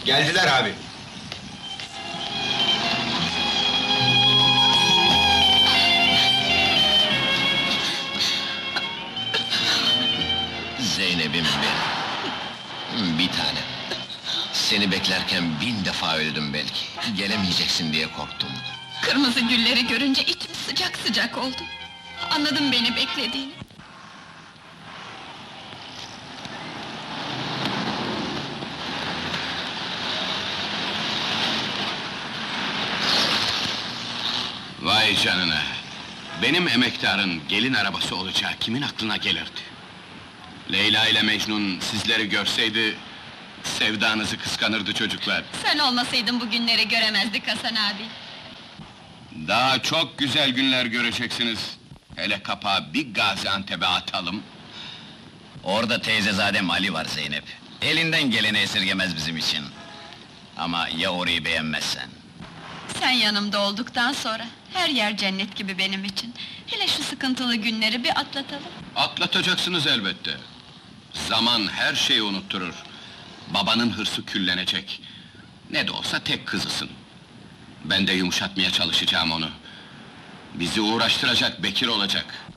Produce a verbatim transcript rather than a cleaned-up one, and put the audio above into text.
Geldiler abi. Zeynep'im benim. Bir tane. Seni beklerken bin defa öldüm belki. Gelemeyeceksin diye korktum. Kırmızı gülleri görünce içim sıcak sıcak oldu. Anladım beni beklediğini. Vay canına! Benim emektarın gelin arabası olacağı kimin aklına gelirdi? Leyla ile Mecnun sizleri görseydi... sevdanızı kıskanırdı çocuklar. Sen olmasaydın bu günleri göremezdik Hasan abi. Daha çok güzel günler göreceksiniz. Hele kapağı bir Gaziantep'e atalım. Orada teyzezadem Ali var Zeynep. Elinden geleni esirgemez bizim için. Ama ya orayı beğenmezsen? Sen yanımda olduktan sonra her yer cennet gibi benim için. Hele şu sıkıntılı günleri bir atlatalım. Atlatacaksınız elbette. Zaman her şeyi unutturur. Babanın hırsı küllenecek. Ne de olsa tek kızısın. Ben de yumuşatmaya çalışacağım onu. Bizi uğraştıracak Bekir olacak.